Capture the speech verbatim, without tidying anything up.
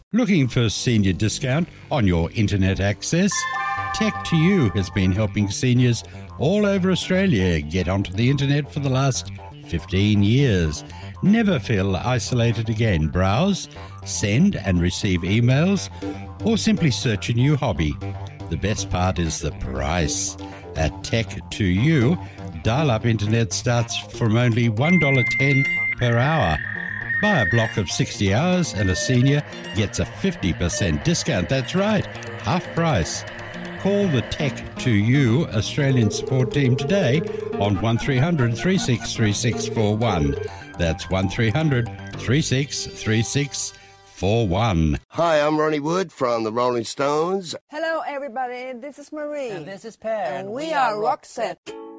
Looking for a senior discount on your internet access? Tech to You has been helping seniors all over Australia get onto the internet for the last fifteen years. Never feel isolated again. Browse, send and receive emails, or simply search a new hobby. The best part is the price. At Tech to You, dial-up internet starts from only one dollar ten per hour. Buy a block of sixty hours and a senior gets a fifty percent discount. That's right, half price. Call the Tech to You Australian support team today on one three hundred, three six three six four one. That's one three hundred, three six three six four one. Hi, I'm Ronnie Wood from the Rolling Stones. Hello, everybody. This is Marie. And this is Per. And we are Roxette.